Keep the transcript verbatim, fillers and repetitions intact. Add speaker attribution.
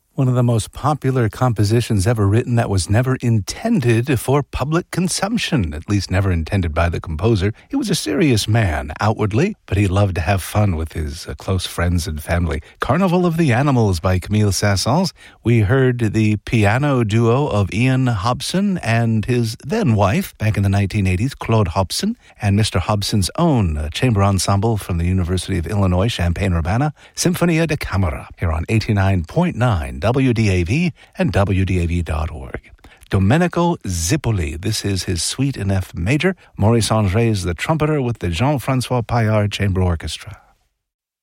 Speaker 1: One of the most popular compositions ever written that was never intended for public consumption, at least never intended by the composer. He was a serious man outwardly, but he loved to have fun with his uh, close friends and family. Carnival of the Animals by Camille Saint-Saëns. We heard the piano duo of Ian Hobson and his then-wife back in the nineteen eighties, Claude Hobson, and Mister Hobson's own uh, chamber ensemble from the University of Illinois, Champaign-Urbana, Sinfonia da Camera, here on eighty-nine point nine W D A V and W D A V dot org. Domenico Zippoli, this is his suite in F major. Maurice Andre is the trumpeter with the Jean-Francois Paillard Chamber Orchestra.